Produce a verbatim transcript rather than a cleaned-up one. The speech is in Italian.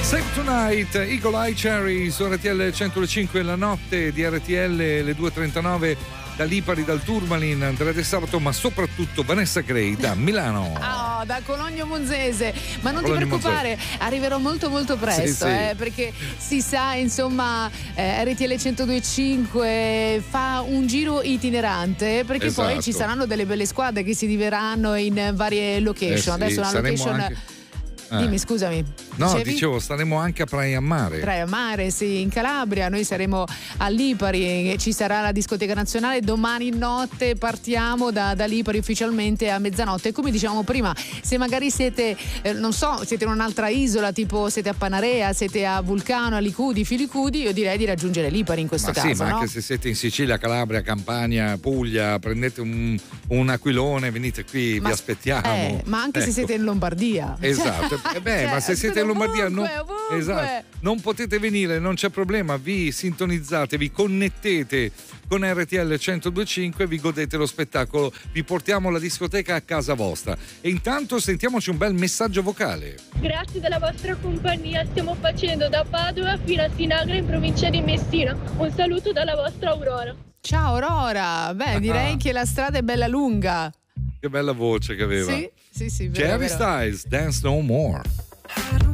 Save Tonight, Eagle Eye Cherry su R T L centodue e cinque, la notte di R T L, le due e trentanove da Lipari, dal Tourmalin, Andrea De Sabato, ma soprattutto Vanessa Gray da Milano. Oh, da Cologno Monzese. Ma non Cologno ti preoccupare, Monzese. arriverò molto molto presto, Sì, sì. Eh, perché si sa, insomma, eh, R T L centodue e cinque fa un giro itinerante, perché Esatto. poi ci saranno delle belle squadre che si diverranno in varie location. Eh sì, Adesso una saremo location... anche- Eh. Dimmi, scusami. No, Dicevi? dicevo, staremo anche a Praia a Mare. Praia Mare, sì, in Calabria. Noi saremo a Lipari, ci sarà la discoteca nazionale. Domani notte partiamo da, da Lipari ufficialmente a mezzanotte. Come dicevamo prima, se magari siete, eh, non so, siete in un'altra isola, tipo siete a Panarea, siete a Vulcano, a Licudi, Filicudi, io direi di raggiungere Lipari in questo Ma caso. sì, ma no? anche se siete in Sicilia, Calabria, Campania, Puglia, prendete un, un aquilone, venite qui, Ma- vi aspettiamo. eh, ma anche se Ecco. siete in Lombardia. Esatto, eh beh, Cioè, ma se siete in Lombardia non, ovunque, ovunque. esatto, non potete venire, non c'è problema, vi sintonizzate, vi connettete con R T L centodue e cinque, vi godete lo spettacolo, vi portiamo la discoteca a casa vostra. E intanto sentiamoci un bel messaggio vocale. Grazie della vostra compagnia, stiamo facendo da Padova fino a Sinagra in provincia di Messina. Un saluto dalla vostra Aurora. Ciao Aurora, beh, Ah. direi che la strada è bella lunga. Che bella voce che aveva. Sì, sì, sì, vero, Jerry vero. Styles, Dance No More.